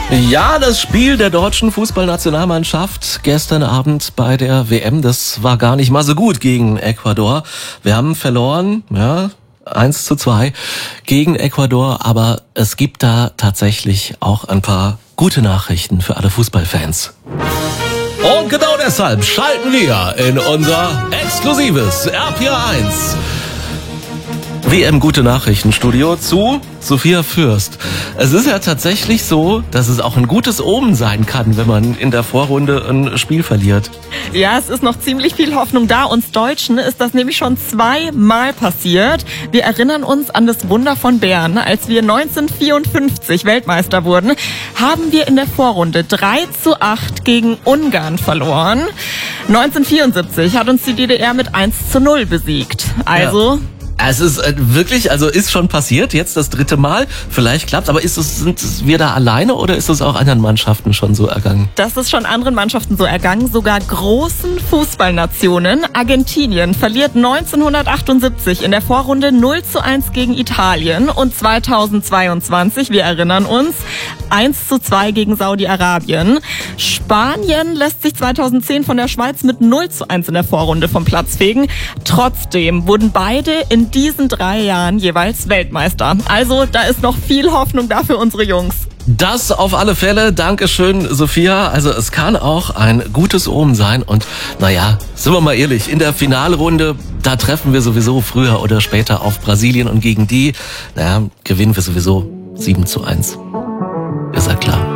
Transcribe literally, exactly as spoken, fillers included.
Ja, das Spiel der deutschen Fußballnationalmannschaft gestern Abend bei der W M, das war gar nicht mal so gut gegen Ecuador. Wir haben verloren, ja, eins zu zwei gegen Ecuador, aber es gibt da tatsächlich auch ein paar gute Nachrichten für alle Fußballfans. Und genau deshalb schalten wir in unser exklusives R P R eins W M Gute Nachrichten Studio zu Sophia Fürst. Es ist ja tatsächlich so, dass es auch ein gutes Omen sein kann, wenn man in der Vorrunde ein Spiel verliert. Ja, es ist noch ziemlich viel Hoffnung da. Uns Deutschen ist das nämlich schon zweimal passiert. Wir erinnern uns an das Wunder von Bern. Als wir neunzehnhundertvierundfünfzig Weltmeister wurden, haben wir in der Vorrunde drei zu acht gegen Ungarn verloren. neunzehnhundertvierundsiebzig hat uns die D D R mit eins zu null besiegt. Also... Ja. Es ist äh, wirklich, also ist schon passiert, jetzt das dritte Mal. Vielleicht klappt's, aber ist es, sind wir da alleine oder ist es auch anderen Mannschaften schon so ergangen? Das ist schon anderen Mannschaften so ergangen, sogar großen Fußballnationen. Argentinien verliert neunzehnhundertachtundsiebzig in der Vorrunde null zu eins gegen Italien und zweitausendzweiundzwanzig, wir erinnern uns, eins zu zwei gegen Saudi-Arabien. Spanien lässt sich zweitausendzehn von der Schweiz mit null zu eins in der Vorrunde vom Platz fegen. Trotzdem wurden beide in diesen drei Jahren jeweils Weltmeister. Also da ist noch viel Hoffnung da für unsere Jungs. Das auf alle Fälle. Dankeschön, Sophia. Also es kann auch ein gutes Omen sein. Und naja, sind wir mal ehrlich, in der Finalrunde, da treffen wir sowieso früher oder später auf Brasilien. Und gegen die, naja, gewinnen wir sowieso sieben zu eins. Ist ja klar.